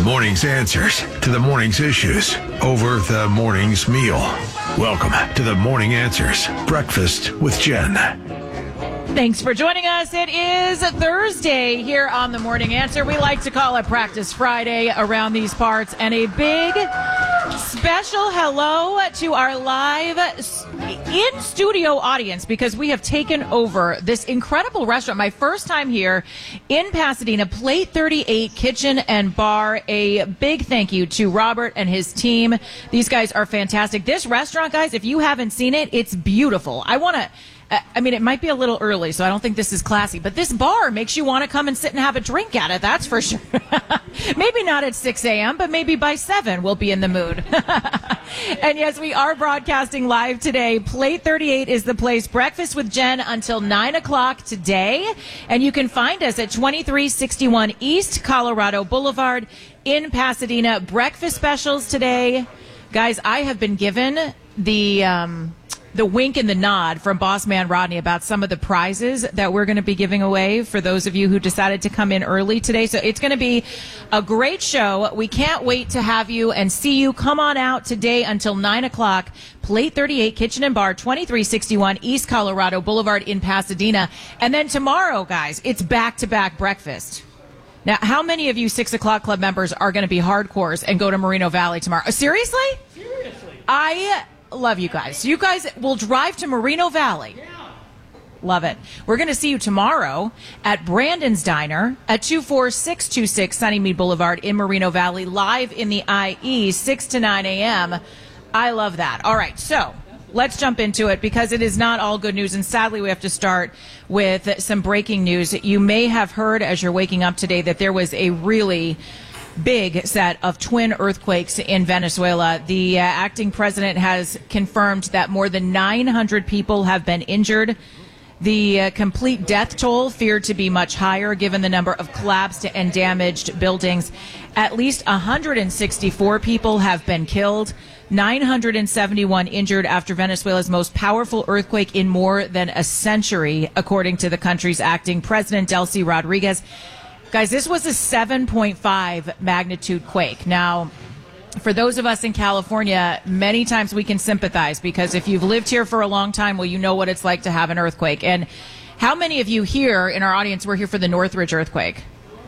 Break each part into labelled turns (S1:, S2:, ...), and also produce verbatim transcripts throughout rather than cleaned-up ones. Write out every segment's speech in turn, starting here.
S1: morning's answers to the morning's issues over the morning's meal. Welcome to the Morning Answers, Breakfast with Jen.
S2: Thanks for joining us. It is Thursday here on the Morning Answer. We like to call it Practice Friday around these parts. And a big special hello to our live in-studio audience, because we have taken over this incredible restaurant. My first time here in Pasadena, Plate thirty-eight Kitchen and Bar. A big thank you to Robert and his team. These guys are fantastic. This restaurant, guys, if you haven't seen it, it's beautiful. I want to... I mean, it might be a little early, so I don't think this is classy, but this bar makes you want to come and sit and have a drink at it, that's for sure. Maybe not at six a.m., but maybe by seven we'll be in the mood. And yes, we are broadcasting live today. Plate thirty-eight is the place. Breakfast with Jen until nine o'clock today. And you can find us at twenty-three sixty-one East Colorado Boulevard in Pasadena. Breakfast specials today. Guys, I have been given the... Um, the wink and the nod from Boss Man Rodney about some of the prizes that we're going to be giving away for those of you who decided to come in early today. So it's going to be a great show. We can't wait to have you and see you. Come on out today until nine o'clock. Plate thirty-eight Kitchen and Bar, twenty-three sixty-one East Colorado Boulevard in Pasadena. And then tomorrow, guys, it's back-to-back breakfast. Now, how many of you six o'clock Club members are going to be hardcores and go to Moreno Valley tomorrow? Seriously?
S3: Seriously.
S2: I... love you guys. You guys will drive to Moreno Valley.
S3: Yeah.
S2: Love it. We're going to see you tomorrow at Brandon's Diner at two four six two six Sunnymead Boulevard in Moreno Valley, live in the I E, six to nine a.m. I love that. All right, so let's jump into it, because it is not all good news, and sadly we have to start with some breaking news. You may have heard as you're waking up today that there was a really big set of twin earthquakes in Venezuela. The uh, acting president has confirmed that more than nine hundred people have been injured. The uh, complete death toll feared to be much higher given the number of collapsed and damaged buildings. At least one hundred sixty-four people have been killed, nine hundred seventy-one injured after Venezuela's most powerful earthquake in more than a century, according to the country's acting president, Delcy Rodriguez. Guys, this was a seven point five magnitude quake. Now, for those of us in California, many times we can sympathize, because if you've lived here for a long time, well, you know what it's like to have an earthquake. And how many of you here in our audience were here for the Northridge earthquake?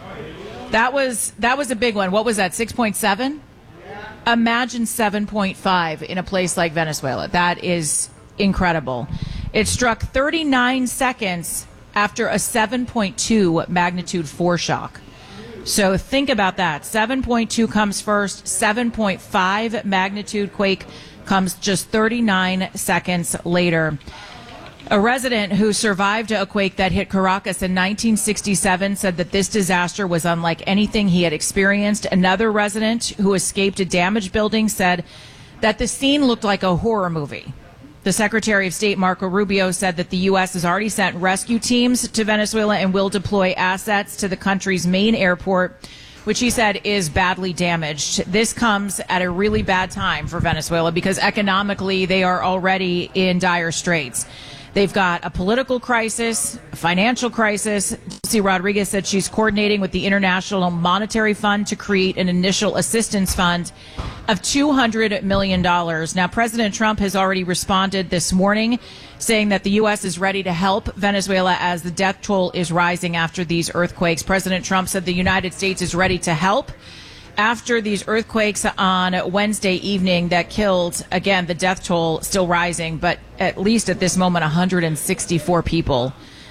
S2: That was that was a big one. What was that, six point seven? Imagine seven point five in a place like Venezuela. That is incredible. It struck thirty-nine seconds after a seven point two magnitude foreshock. So think about that. seven point two comes first, seven point five magnitude quake comes just thirty-nine seconds later. A resident who survived a quake that hit Caracas in nineteen sixty-seven said that this disaster was unlike anything he had experienced. Another resident who escaped a damaged building said that the scene looked like a horror movie. The Secretary of State, Marco Rubio, said that the U S has already sent rescue teams to Venezuela and will deploy assets to the country's main airport, which he said is badly damaged. This comes at a really bad time for Venezuela, because economically they are already in dire straits. They've got a political crisis, a financial crisis. Delcy Rodriguez said she's coordinating with the International Monetary Fund to create an initial assistance fund of two hundred million dollars. Now, President Trump has already responded this morning, saying that the U S is ready to help Venezuela as the death toll is rising after these earthquakes. President Trump said the United States is ready to help after these earthquakes on Wednesday evening that killed, again, the death toll still rising, but at least at this moment, one hundred sixty-four people.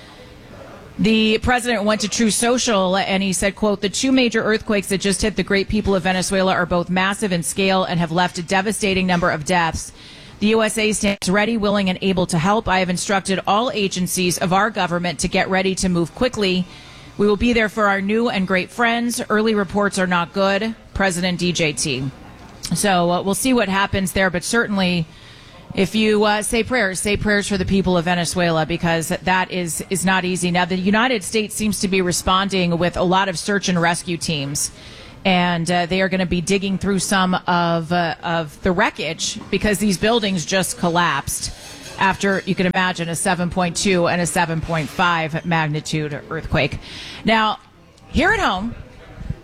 S2: The president went to True Social and he said, quote, "The two major earthquakes that just hit the great people of Venezuela are both massive in scale and have left a devastating number of deaths. The U S A stands ready, willing, and able to help. I have instructed all agencies of our government to get ready to move quickly. We will be there for our new and great friends. Early reports are not good." President D J T. So uh, we'll see what happens there, but certainly if you uh, say prayers, say prayers for the people of Venezuela, because that is, is not easy. Now, the United States seems to be responding with a lot of search and rescue teams, and uh, they are going to be digging through some of, uh, of the wreckage, because these buildings just collapsed after, you can imagine, a seven point two and a seven point five magnitude earthquake. Now, here at home,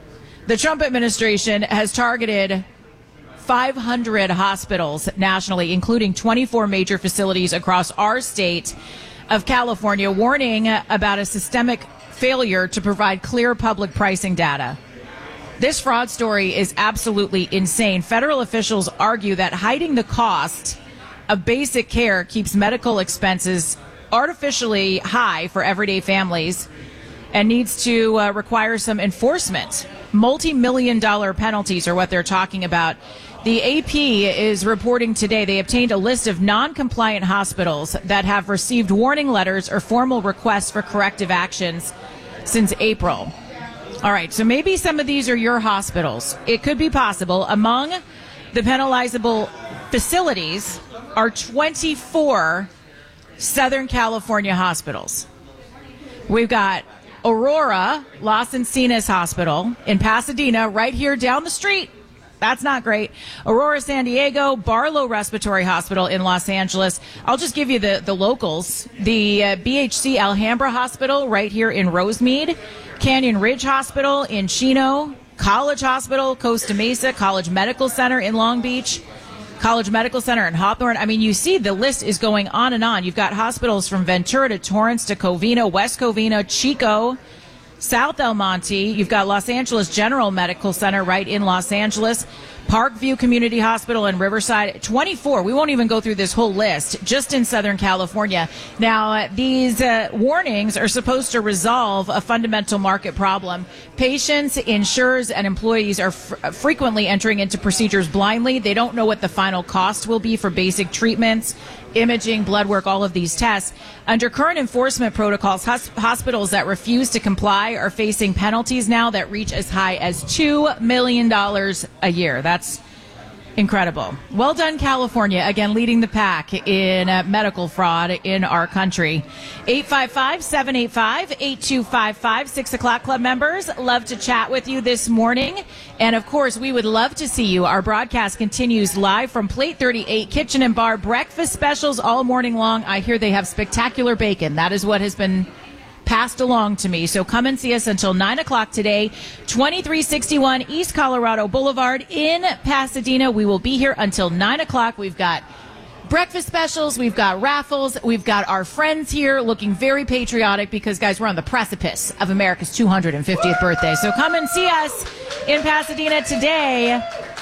S2: The Trump administration has targeted five hundred hospitals nationally, including twenty-four major facilities across our state of California, warning about a systemic failure to provide clear public pricing data. This fraud story is absolutely insane. Federal officials argue that hiding the cost of basic care keeps medical expenses artificially high for everyday families and needs to uh, require some enforcement. Multi-million dollar penalties are what they're talking about. The A P is reporting today they obtained a list of non-compliant hospitals that have received warning letters or formal requests for corrective actions since April. All right, so maybe some of these are your hospitals. It could be possible. Among the penalizable facilities are twenty-four Southern California hospitals. We've got Aurora Los Encinas Hospital in Pasadena, right here down the street. That's not great. Aurora San Diego, Barlow Respiratory Hospital in Los Angeles. I'll just give you the, the locals. The uh, B H C Alhambra Hospital right here in Rosemead. Canyon Ridge Hospital in Chino. College Hospital, Costa Mesa. College Medical Center in Long Beach. College Medical Center in Hawthorne. I mean, you see the list is going on and on. You've got hospitals from Ventura to Torrance to Covina, West Covina, Chico, South El Monte. You've got Los Angeles General Medical Center right in Los Angeles, Parkview Community Hospital in Riverside. twenty-four. We won't even go through this whole list just in Southern California. Now, uh, these uh, warnings are supposed to resolve a fundamental market problem. Patients, insurers, and employees are f- frequently entering into procedures blindly. They don't know what the final cost will be for basic treatments, imaging, blood work, all of these tests. Under current enforcement protocols, hos- hospitals that refuse to comply are facing penalties now that reach as high as two million dollars a year. That's incredible. Well done, California, again leading the pack in uh, medical fraud in our country. eight five five, seven eight five, eight two five five. six o'clock Club members, love to chat with you this morning. And, of course, we would love to see you. Our broadcast continues live from Plate thirty-eight Kitchen and Bar. Breakfast specials all morning long. I hear they have spectacular bacon. That is what has been passed along to me. So come and see us until nine o'clock today, twenty-three sixty-one East Colorado Boulevard in Pasadena. We will be here until nine o'clock. We've got breakfast specials, we've got raffles, we've got our friends here looking very patriotic because, guys, we're on the precipice of America's two hundred fiftieth birthday. So come and see us in Pasadena today.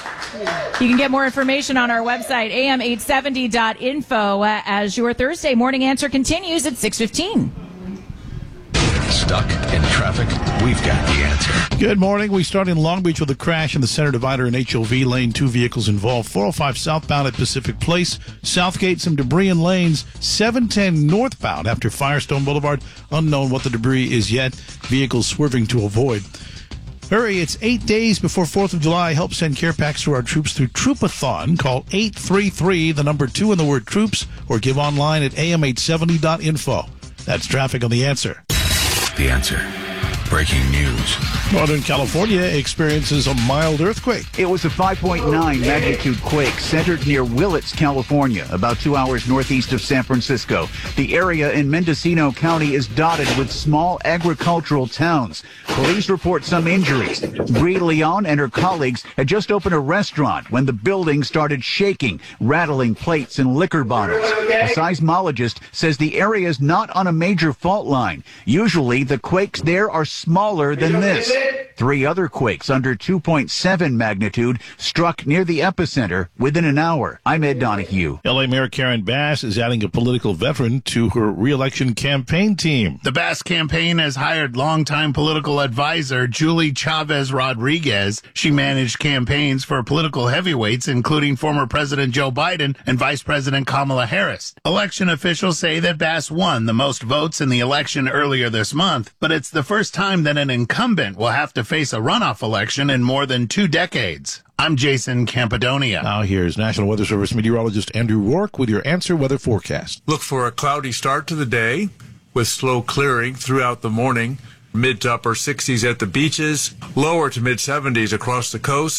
S2: You can get more information on our website, A M eight seventy dot info, uh, as your Thursday morning answer continues at six fifteen.
S1: Stuck in traffic? We've got the answer.
S3: Good morning. We start in Long Beach with a crash in the center divider and H O V lane. Two vehicles involved. four oh five southbound at Pacific Place. Southgate, some debris in lanes. seven ten northbound after Firestone Boulevard. Unknown what the debris is yet. Vehicles swerving to avoid. Hurry, it's eight days before fourth of July. Help send care packs to our troops through Troopathon. Call eight three three, the number two, and the word troops, or give online at A M eight seventy dot info. That's traffic on The Answer.
S1: The Answer. Breaking news.
S3: Northern California experiences a mild earthquake.
S4: It was a five point nine magnitude quake centered near Willits, California, about two hours northeast of San Francisco. The area in Mendocino County is dotted with small agricultural towns. Police report some injuries. Bree Leon and her colleagues had just opened a restaurant when the building started shaking, rattling plates and liquor bottles. A seismologist says the area is not on a major fault line. Usually, the quakes there are smaller than this. Three other quakes under two point seven magnitude struck near the epicenter within an hour. I'm Ed Donahue.
S3: L A Mayor Karen Bass is adding a political veteran to her re-election campaign team.
S5: The Bass campaign has hired longtime political advisor Julie Chavez Rodriguez. She managed campaigns for political heavyweights, including former President Joe Biden and Vice President Kamala Harris. Election officials say that Bass won the most votes in the election earlier this month, but it's the first time that an incumbent will have to face a runoff election in more than two decades. I'm Jason Campidonia.
S3: Now here's National Weather Service meteorologist Andrew Rourke with your Answer Weather forecast.
S6: Look for a cloudy start to the day with slow clearing throughout the morning. Mid to upper sixties at the beaches, lower to mid seventies across the coast.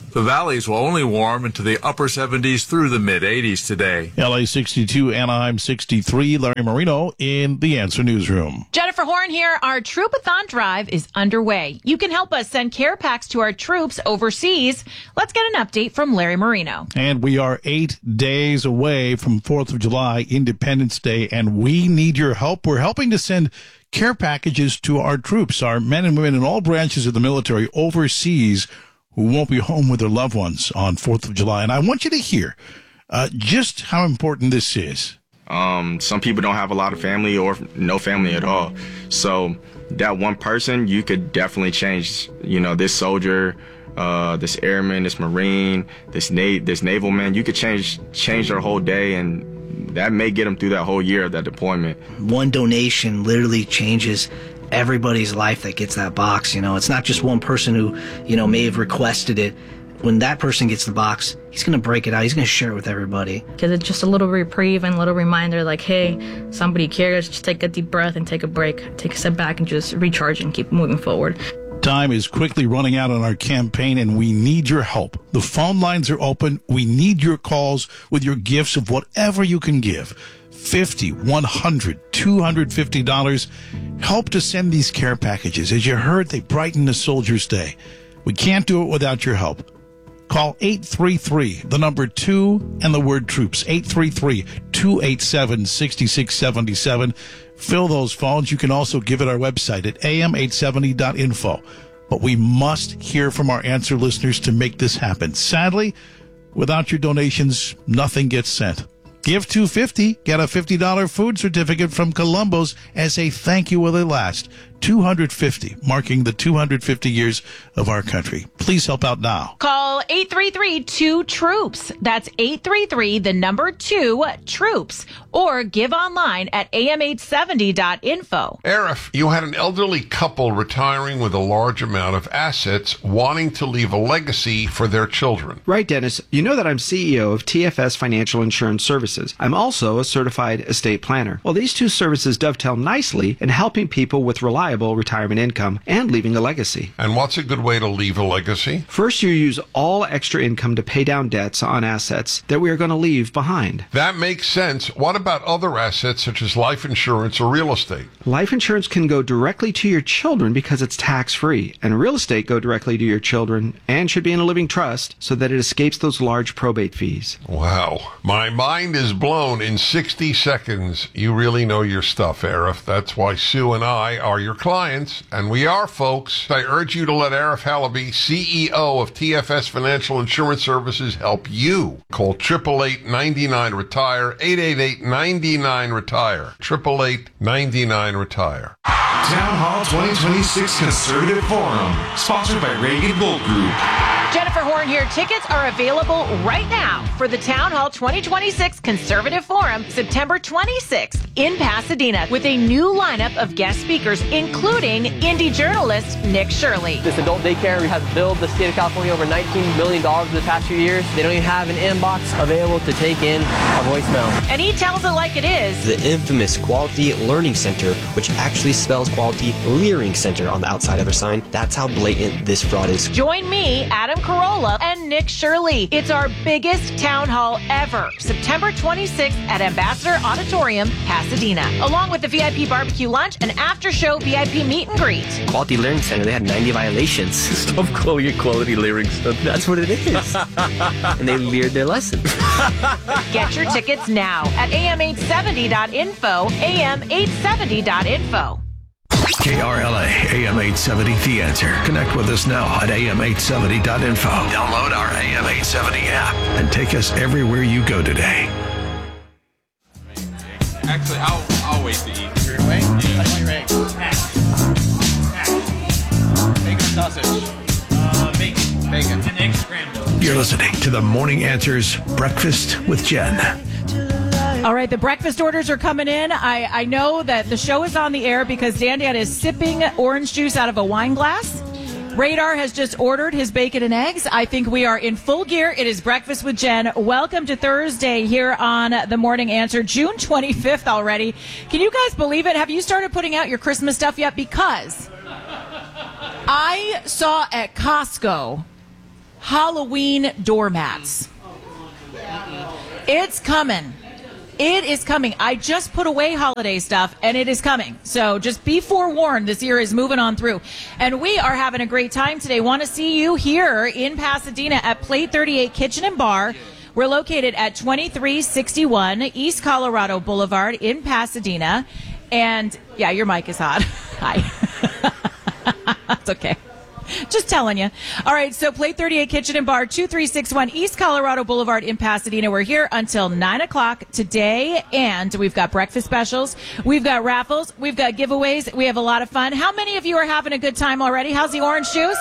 S6: The valleys will only warm into the upper seventies through the mid-eighties today.
S3: L A sixty-two, Anaheim sixty-three. Larry Marino in the Answer Newsroom.
S2: Jennifer Horn here. Our Troopathon drive is underway. You can help us send care packs to our troops overseas. Let's get an update from Larry Marino.
S3: And we are eight days away from fourth of July, Independence Day, and we need your help. We're helping to send care packages to our troops, our men and women in all branches of the military overseas who won't be home with their loved ones on fourth of July. And I want you to hear uh, just how important this is.
S7: Um, some people don't have a lot of family or no family at all. So that one person, you could definitely change, you know, this soldier, uh, this airman, this Marine, this na- this naval man. You could change change their whole day, and that may get them through that whole year of that deployment.
S8: One donation literally changes everybody's life that gets that box. You know, it's not just one person who, you know, may have requested it. When that person gets the box, he's going to break it out. He's going to share it with everybody.
S9: Because it's just a little reprieve and a little reminder like, hey, somebody cares. Just take a deep breath and take a break. Take a step back and just recharge and keep moving forward.
S3: Time is quickly running out on our campaign, and we need your help. The phone lines are open. We need your calls with your gifts of whatever you can give. fifty dollars, one hundred dollars, two hundred fifty dollars. Help to send these care packages. As you heard, they brighten a soldier's day. We can't do it without your help. Call eight three three, the number two, and the word troops. eight three three, two eight seven, six six seven seven. Fill those phones. You can also give it our website at a m eight seventy dot info. But we must hear from our answer listeners to make this happen. Sadly, without your donations, nothing gets sent. Give two hundred fifty dollars, get a fifty dollars food certificate from Columbo's as a thank you while they last. two hundred fifty dollars, marking the two hundred fifty years of our country. Please help out now.
S2: Call eight three three, two, troops. That's eight three three, the number two, troops. Or give online at a m eight seventy dot info.
S10: Arif, you had an elderly couple retiring with a large amount of assets wanting to leave a legacy for their children.
S11: Right, Dennis. You know that I'm C E O of T F S Financial Insurance Services. I'm also a certified estate planner. Well, these two services dovetail nicely in helping people with reliable retirement income and leaving a legacy.
S10: And what's a good way to leave a legacy?
S11: First, you use all extra income to pay down debts on assets that we are going to leave behind.
S10: That makes sense. What about other assets such as life insurance or real estate?
S11: Life insurance can go directly to your children because it's tax-free, and real estate go directly to your children and should be in a living trust so that it escapes those large probate fees.
S10: Wow. My mind is blown in sixty seconds. You really know your stuff, Arif. That's why Sue and I are your clients, and we are, folks. I urge you to let Arif Halaby, C E O of T F S Financial Insurance Services, help you. Call eight eight eight, nine nine, retire, eight eight eight, nine nine, retire, eight eight eight, nine nine, retire.
S12: Town Hall twenty twenty-six Conservative Forum, sponsored by Reagan Gold Group.
S2: Jennifer Horn here. Tickets are available right now for the Town Hall twenty twenty-six Conservative Forum, September twenty-sixth in Pasadena, with a new lineup of guest speakers, including indie journalist Nick Shirley.
S13: This adult daycare has billed the state of California over nineteen million dollars in the past few years. They don't even have an inbox available to take in a voicemail.
S2: And he tells it like it is.
S14: The infamous Quality Learning Center, which actually spells Quality Leering Center on the outside of their sign. That's how blatant this fraud is.
S2: Join me, Adam Carolla, and Nick Shirley. It's our biggest town hall ever, September twenty-sixth at Ambassador Auditorium, Pasadena, along with the V I P barbecue lunch and after-show V I P meet and greet.
S14: Quality Learning Center, they had ninety violations.
S15: Stop calling it Quality Leering Center.
S14: That's what it is. And they leered their lesson.
S2: Get your tickets now at a m eight seventy dot info, a m eight seventy dot info.
S1: K R L A, A M eight seventy, The Answer. Connect with us now at a m eight seventy dot info. Download our A M eight seventy app and take us everywhere you go today.
S16: Actually, I'll, I'll wait to eat.
S17: You're wait? Yeah. I want your eggs. Hash. Hash. Bacon sausage. Uh, bacon. Bacon. And egg scrambled.
S1: You're listening to The Morning Answers Breakfast with Jen.
S2: All right, the breakfast orders are coming in. I, I know that the show is on the air because Dan Dan is sipping orange juice out of a wine glass. Radar has just ordered his bacon and eggs. I think we are in full gear. It is Breakfast with Jen. Welcome to Thursday here on The Morning Answer, June twenty-fifth already. Can you guys believe it? Have you started putting out your Christmas stuff yet? Because I saw at Costco Halloween doormats. It's coming. It is coming. I just put away holiday stuff, and it is coming. So just be forewarned, this year is moving on through. And we are having a great time today. Want to see you here in Pasadena at Plate thirty-eight Kitchen and Bar. We're located at twenty-three sixty-one East Colorado Boulevard in Pasadena. And, yeah, your mic is hot. Hi. That's okay. Just telling you. All right, so Plate thirty-eight Kitchen and Bar, twenty-three sixty-one East Colorado Boulevard in Pasadena. We're here until nine o'clock today, and we've got breakfast specials. We've got raffles. We've got giveaways. We have a lot of fun. How many of you are having a good time already? How's the orange juice?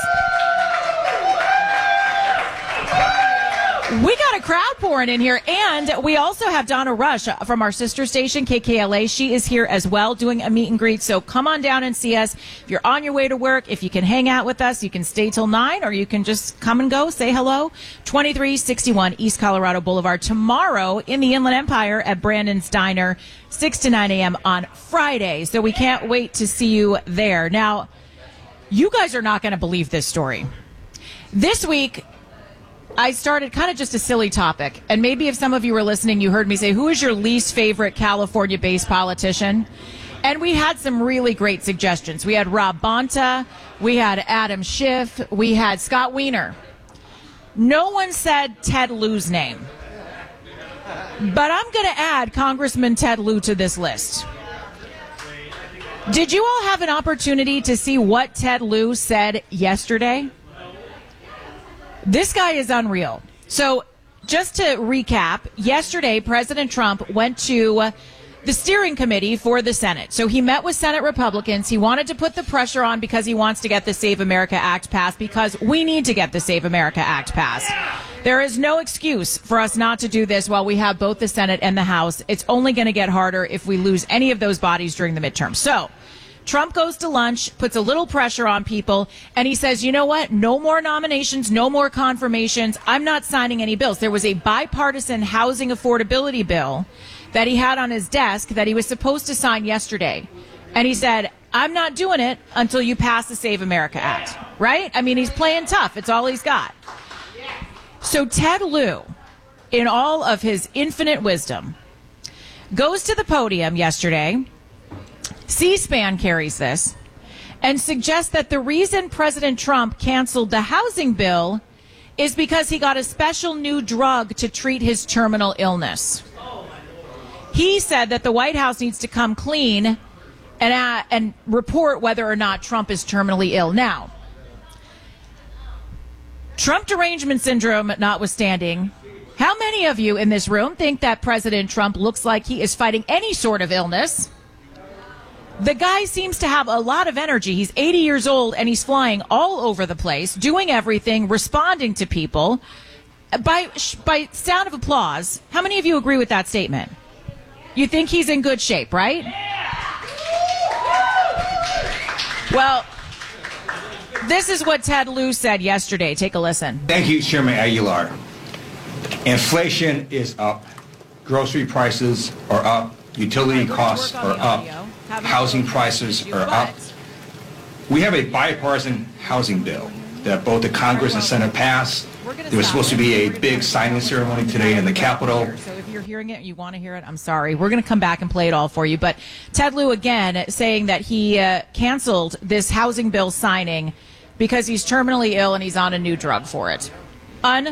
S2: We got a crowd pouring in here, and we also have Donna Rush from our sister station, K K L A. She is here as well doing a meet and greet, so come on down and see us. If you're on your way to work, if you can hang out with us, you can stay till nine, or you can just come and go, say hello. twenty-three sixty-one East Colorado Boulevard. Tomorrow in the Inland Empire at Brandon's Diner, six to nine a.m. on Friday, so we can't wait to see you there. Now, you guys are not going to believe this story. This week, I started kind of just a silly topic, and maybe if some of you were listening, you heard me say, who is your least favorite California-based politician? And we had some really great suggestions. We had Rob Bonta, we had Adam Schiff, we had Scott Wiener. No one said Ted Lieu's name. But I'm going to add Congressman Ted Lieu to this list. Did you all have an opportunity to see what Ted Lieu said yesterday? This guy is unreal. So just to recap, yesterday President Trump went to the steering committee for the Senate. So he met with Senate Republicans. He wanted to put the pressure on because he wants to get the Save America Act passed, because we need to get the Save America Act passed. There is no excuse for us not to do this while we have both the Senate and the House. It's only going to get harder if we lose any of those bodies during the midterm. So Trump goes to lunch, puts a little pressure on people, and he says, you know what? No more nominations, no more confirmations. I'm not signing any bills. There was a bipartisan housing affordability bill that he had on his desk that he was supposed to sign yesterday. And he said, I'm not doing it until you pass the Save America Act. Right? I mean, he's playing tough. It's all he's got. So Ted Lieu, in all of his infinite wisdom, goes to the podium yesterday. C-SPAN carries this and suggests that the reason President Trump canceled the housing bill is because he got a special new drug to treat his terminal illness. He said that the White House needs to come clean and uh, and report whether or not Trump is terminally ill. Now, Trump derangement syndrome notwithstanding, how many of you in this room think that President Trump looks like he is fighting any sort of illness? The guy seems to have a lot of energy. He's eighty years old, and he's flying all over the place, doing everything, responding to people. By by sound of applause, how many of you agree with that statement? You think he's in good shape, right? Well, this is what Ted Lieu said yesterday. Take a listen.
S18: Thank you, Chairman Aguilar. Inflation is up. Grocery prices are up. Utility costs are up. Housing prices are up. We have a bipartisan housing bill that both the Congress and Senate passed. There was supposed to be a big signing ceremony today in the Capitol.
S2: So if you're hearing it, you want to hear it, I'm sorry. We're going to come back and play it all for you. But Ted Lieu, again, saying that he uh, canceled this housing bill signing because he's terminally ill and he's on a new drug for it. Un-